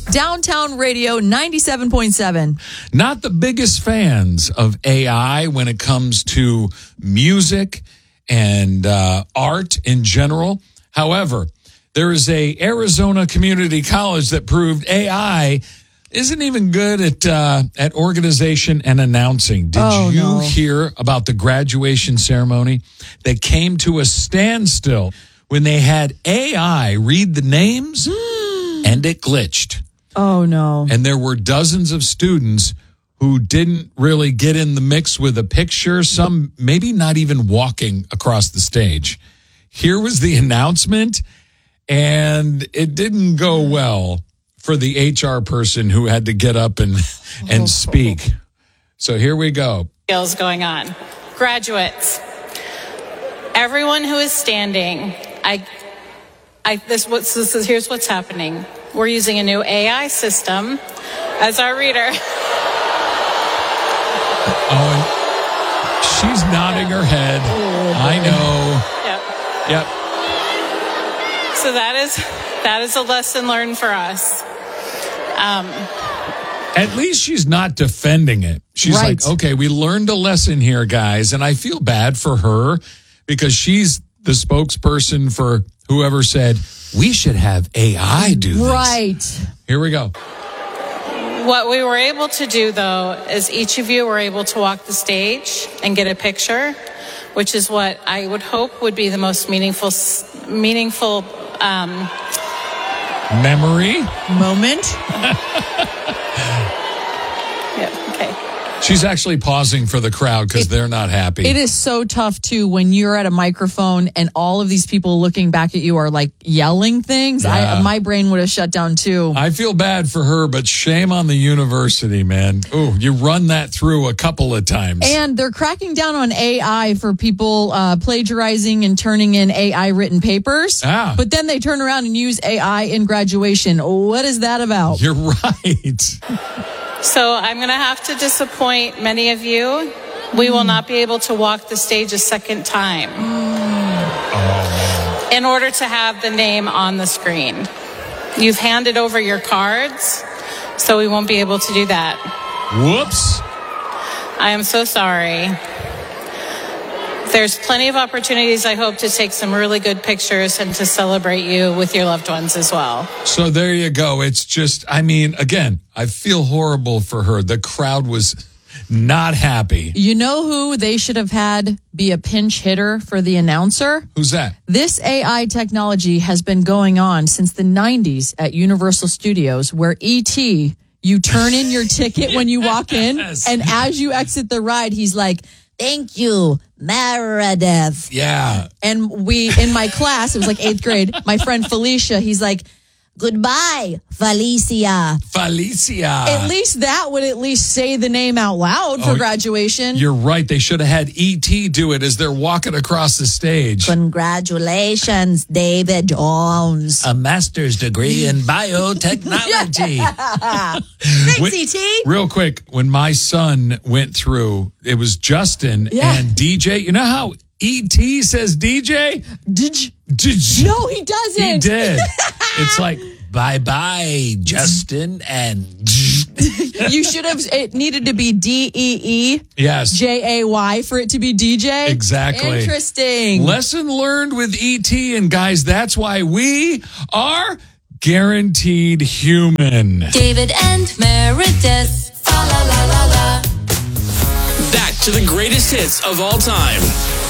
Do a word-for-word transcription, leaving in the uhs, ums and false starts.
Downtown Radio ninety-seven point seven. Not the biggest fans of A I when it comes to music and uh, art in general. However, there is a Arizona community college that proved A I isn't even good at uh, at organization and announcing. Did Oh, you no. hear about the graduation ceremony that came to a standstill when they had A I read the names and it glitched? Oh, no. And there were dozens of students who didn't really get in the mix with a picture, some maybe not even walking across the stage. Here was the announcement, and it didn't go well for the H R person who had to get up and and speak. So here we go. Skills going on. Graduates, everyone who is standing, I, I, this, what's, this is, here's what's happening. We're using a new A I system as our reader. Oh, and she's nodding her head. I know. Yep. Yep. So that is, that is a lesson learned for us. Um, At least she's not defending it. She's Right. like, okay, we learned a lesson here, guys. And I feel bad for her because she's the spokesperson for whoever said, we should have A I do this. Right. Here we go. What we were able to do, though, is each of you were able to walk the stage and get a picture, which is what I would hope would be the most meaningful, meaningful. Um, Memory. Moment. yeah, okay. She's actually pausing for the crowd because they're not happy. It is so tough, too, when you're at a microphone and all of these people looking back at you are like yelling things. Yeah. I, my brain would have shut down, too. I feel bad for her, but shame on the university, man. Oh, you run that through a couple of times. And they're cracking down on A I for people uh, plagiarizing and turning in A I written papers. Ah. But then they turn around and use A I in graduation. What is that about? You're right. So I'm going to have to disappoint many of you. We will not be able to walk the stage a second time in order to have the name on the screen. You've handed over your cards, so we won't be able to do that. Whoops. I am so sorry. There's plenty of opportunities, I hope, to take some really good pictures and to celebrate you with your loved ones as well. So there you go. It's just, I mean, again, I feel horrible for her. The crowd was not happy. You know who they should have had be a pinch hitter for the announcer? Who's that? This A I technology has been going on since the nineties at Universal Studios, where E T, you turn in your ticket when you walk in, Yes. and as you exit the ride, he's like, thank you, Meredith. Yeah. And we, in my class, it was like eighth grade, my friend Felicia, he's like, goodbye, Felicia. Felicia. At least that would at least say the name out loud for Oh, graduation. You're right. They should have had E T do it as they're walking across the stage. Congratulations, David Jones. A master's degree in biotechnology. Thanks, Wait, E T. Real quick, when my son went through, it was Justin Yeah. and D J. You know how E T says D J? Did you? Did you? No, he doesn't. He did. It's like, bye-bye, Justin, and... You should have, it needed to be D E E Yes. J A Y for it to be D J. Exactly. Interesting. Lesson learned with E T, and guys, that's why we are guaranteed human. David and Meredith. Fa la la la la. Back to the greatest hits of all time.